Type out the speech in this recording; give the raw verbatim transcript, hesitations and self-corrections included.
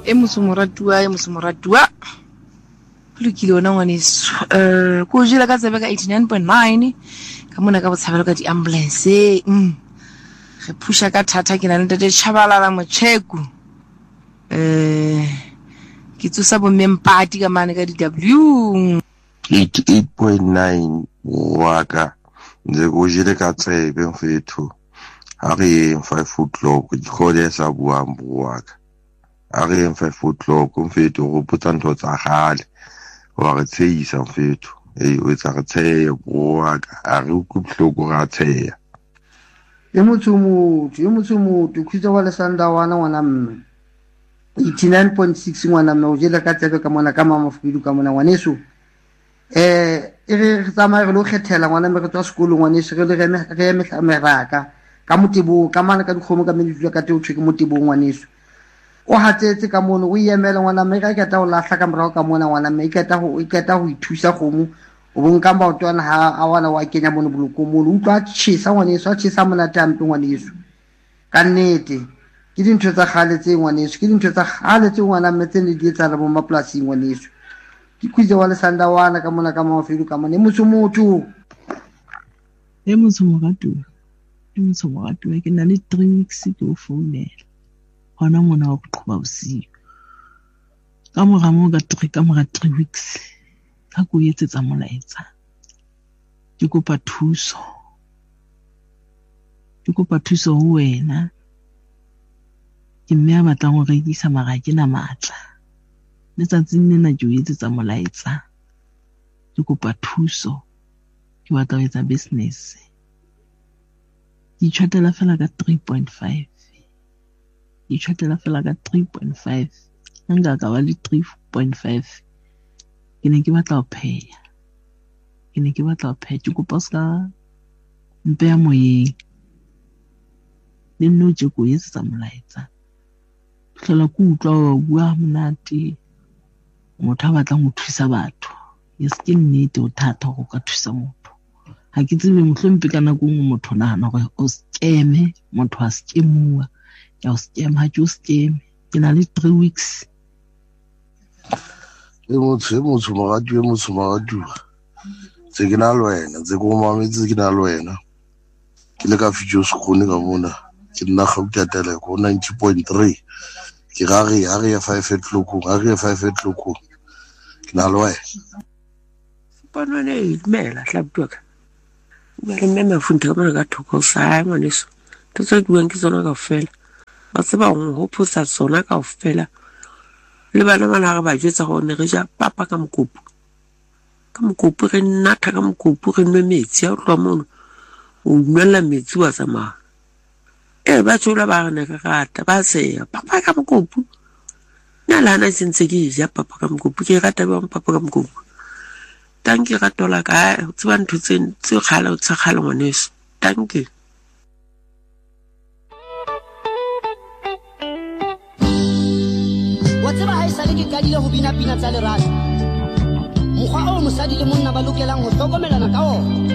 e motho moratuwa e motho moratuwa lokile ona ngwaneso eh go jela ka tsebe ka eighty-nine point nine ka mona ka botshabelo ka di ambulance mm re pusha ka thata ke na le tete chabalala mocheku eh ke tsosa bo mempati ka mane ka di W eighty-eight point nine waka nze go jele ka tsebe mfethu ha re five o'clock ke khole sa buambo waka a re five o'clock mfethu go putsa ntho tsa gale wa re tseisa mfethu eh o tsa re tseya waka a re ukuhloko ga tseya e motho mo e motho mo tu khutsa wa le sanda wana wana mme eighty-nine point six ngwana mme o jela ka tsebe ka mona ka mama fudu ka mona ngwaneso eh e re tsama re lo khethela ngwana mme re tswa sekolo ngwaneso re le re re me meraka ka motebo ka mana ka dikgomo ka meditlo ka teo tsheke motebo ngwaneso o hatsetse ka mono o yemela ngwana mme ka keta o lahla ka morao ka mona ngwana mme iketa go iketa go ithusa gomo o bonka ba otwana ha a wana wa kenya mono boloko mono utlwa tshisa ngwaneso a tshisa mona tampe ngwaneso ka nnete ke dintho tsa gale tse ngwaneso ke dintho tsa gale tse ngwana mme tse ne di etsa le mo maplasing ngwaneso ke khwize wa le sanda wana ka mona ka mafelo ka mona e motho motho e motho moratu e motho moratu ke na le three weeks ke o founela hona mona wa qoba bosiu ka mora mo ga three ka mora three weeks ka go etsetsa molaetsa ke kopa thuso ke kopa thuso ho wena ke mme a batla go rekisa mara ke na matla letsatsi nna jo etsetsa molaetsa ke kopa thuso ke batla ho etsa business ke tshwatela fela ka three point five ke tshwatela fela ka three point five nga ka ba le three point five ke ne ke batla ho pheya ke ne ke batla ho pheya ke kopa ska mpe ya moyeng le nno je go etsetsa molaetsa hlola ku utlwa o bua monate motho a batlang go thusa batho yes ke nnete o thata go ka thusa motho ha ke tsebe mohlompe kana go motho nahana gore o skeme motho a skemua ya o skeme ha jo skeme ke na le three weeks e motho e motho moratu e motho moratu tse ke na le wena tse go mametse ke na le wena ke le ka fijo sekgone ka mona ke nna gautatela go ninety point three ke ga re ya re five o'clock ga re five o'clock ke na le wena bona ne mela hlabtuka ba re mema funta ka ka thoko sa ngwaneso tso duang ke tsona ka fela ba tseba go hopotsa tsona ka fela le bana bana ga ba jetsa go ne re ja papa ka mokopu ka mokopu re nnatha ka mokopu re nwe metsi a tloa mono o nwela metsi wa tsama e ba tsola ba ne ka rata ba se papa ka mokopu na lana sentse ke ja papa ka mokopu ke rata ba papa ka mokopu thank you ratola ka tseba ntho tse tse khala o tsakhala ngwaneso thank you wa tseba ha isale ke kadile ho bina pina tsa lerato mokgwa o mosadi le monna ba lokelang ho hlokomelana ka ona